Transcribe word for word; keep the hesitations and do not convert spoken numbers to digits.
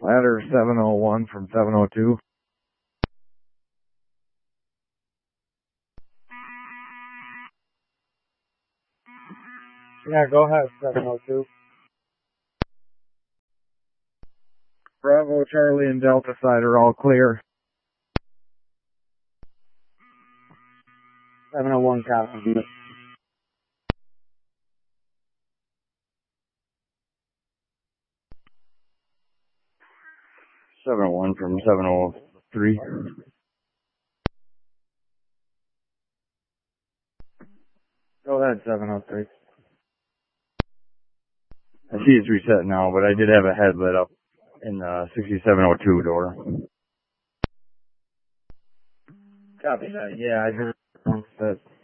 Ladder seven oh one from seven oh two. Yeah, go ahead, seven oh two. Bravo, Charlie, and Delta side are all clear. seven oh one copy. seven oh one from seven oh three. Go ahead, seven oh three. I see it's reset now, but I did have a head lit up in the sixty-seven oh two door. Copy that. Yeah, I just